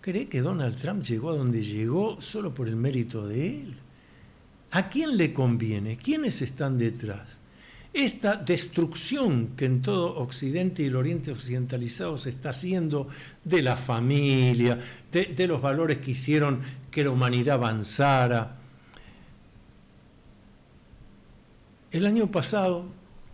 cree que Donald Trump llegó a donde llegó solo por el mérito de él? ¿A quién le conviene? ¿Quiénes están detrás? Esta destrucción que en todo Occidente y el Oriente occidentalizado se está haciendo de la familia, de los valores que hicieron que la humanidad avanzara. El año pasado,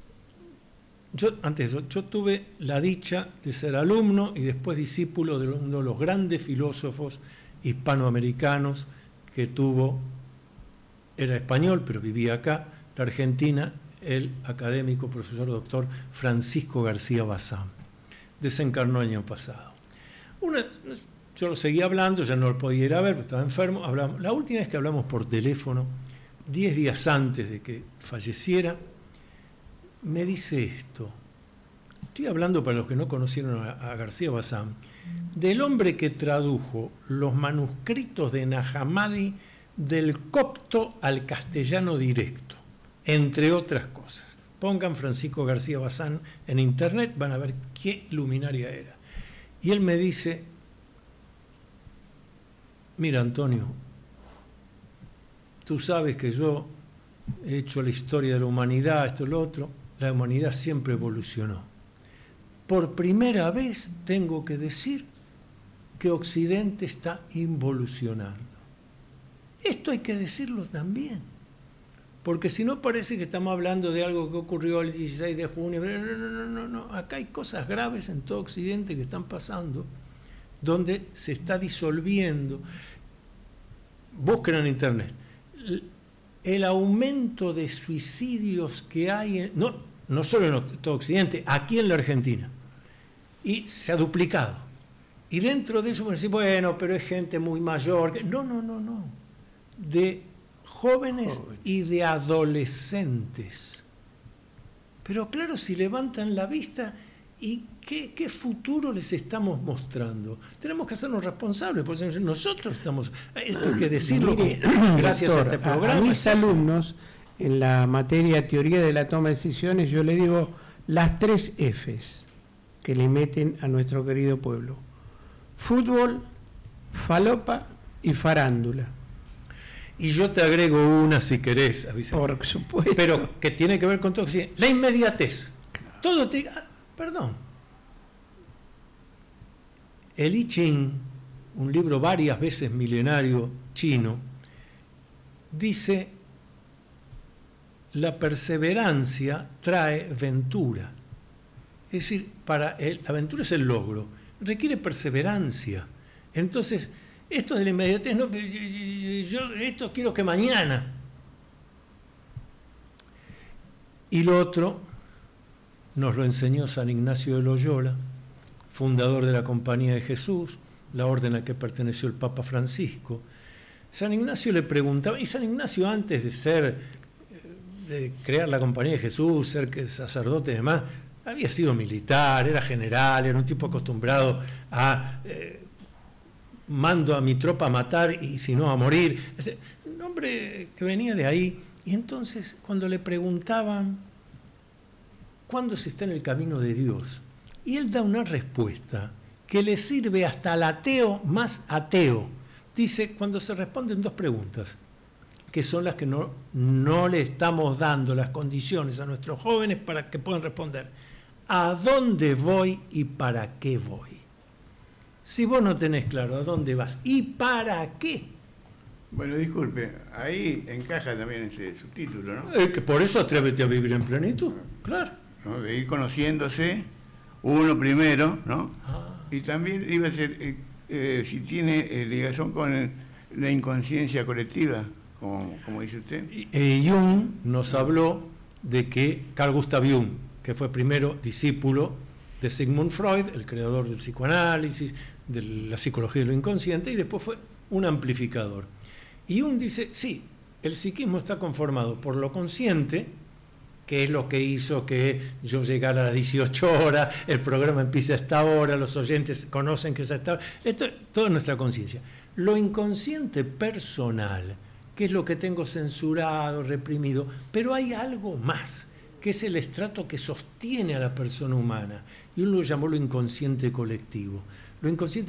yo tuve la dicha de ser alumno y después discípulo de uno de los grandes filósofos hispanoamericanos que tuvo, era español, pero vivía acá, la Argentina, el académico profesor doctor Francisco García Bazán. Desencarnó el año pasado. Yo lo seguía hablando, ya no lo podía ir a ver, porque estaba enfermo. La última vez que hablamos por teléfono, 10 días antes de que falleciera, me dice esto. Estoy hablando, para los que no conocieron a García Bazán, del hombre que tradujo los manuscritos de Nag Hammadi del copto al castellano directo, entre otras cosas. Pongan Francisco García Bazán en internet, van a ver qué luminaria era. Y él me dice, mira Antonio, tú sabes que yo he hecho la historia de la humanidad, esto y lo otro, la humanidad siempre evolucionó. Por primera vez tengo que decir que Occidente está involucionando. Esto hay que decirlo también, porque si no parece que estamos hablando de algo que ocurrió el 16 de junio. No, acá hay cosas graves en todo Occidente que están pasando, donde se está disolviendo. Busquen en internet. El aumento de suicidios que hay, no solo en todo Occidente, aquí en la Argentina, y se ha duplicado. Y dentro de eso, bueno, pero es gente muy mayor. No. De jóvenes y de adolescentes. Pero claro, si levantan la vista, ¿y qué futuro les estamos mostrando? Tenemos que hacernos responsables, porque nosotros estamos... Esto hay que decirlo. Mire, gracias doctor, a este programa. A mis alumnos, en la materia teoría de la toma de decisiones, yo le digo las 3 Fs que le meten a nuestro querido pueblo: fútbol, falopa y farándula. Y yo te agrego una, si querés, avísame. Por supuesto. Pero que tiene que ver con todo. La inmediatez. Claro. Todo te... perdón. El I Ching, un libro varias veces milenario chino, dice: la perseverancia trae ventura. Es decir, la aventura es el logro, requiere perseverancia. Entonces, esto de la inmediatez, no, yo esto quiero que mañana. Y lo otro nos lo enseñó San Ignacio de Loyola, fundador de la Compañía de Jesús, la orden a que perteneció el Papa Francisco. San Ignacio le preguntaba, y San Ignacio antes de crear la Compañía de Jesús, ser sacerdote y demás, había sido militar, era general, era un tipo acostumbrado a... mando a mi tropa a matar y si no a morir. Un hombre que venía de ahí. Y entonces cuando le preguntaban ¿cuándo se está en el camino de Dios? Y él da una respuesta que le sirve hasta al ateo más ateo. Dice, cuando se responden 2 preguntas, que son las que no le estamos dando las condiciones a nuestros jóvenes para que puedan responder: ¿a dónde voy y para qué voy? Si vos no tenés claro a dónde vas y para qué. Bueno, disculpe, ahí encaja también este subtítulo, ¿no? Que por eso atrévete a vivir en plenitud, claro. ¿No? De ir conociéndose uno primero, ¿no? Y también iba a ser, si tiene ligación con la inconsciencia colectiva, como dice usted. Jung nos habló de que Carl Gustav Jung, que fue primero discípulo de Sigmund Freud, el creador del psicoanálisis, de la psicología de lo inconsciente, y después fue un amplificador. Y Jung dice, sí, el psiquismo está conformado por lo consciente, que es lo que hizo que yo llegara a las 18 horas, el programa empieza a esta hora, los oyentes conocen que es a esta hora, esto es toda nuestra conciencia. Lo inconsciente personal, que es lo que tengo censurado, reprimido, pero hay algo más, que es el estrato que sostiene a la persona humana, y uno lo llamó lo inconsciente colectivo. Lo inconsciente